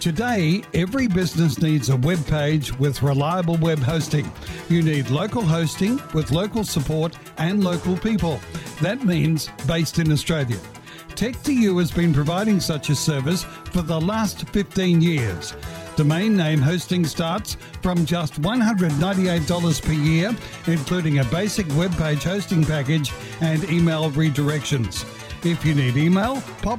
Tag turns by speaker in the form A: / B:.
A: Today, every business needs a web page with reliable web hosting. You need local hosting with local support and local people. That means based in Australia. Tech2U has been providing such a service for the last 15 years. Domain name hosting starts from just $198 per year, including a basic web page hosting package and email redirections. If you need email, pop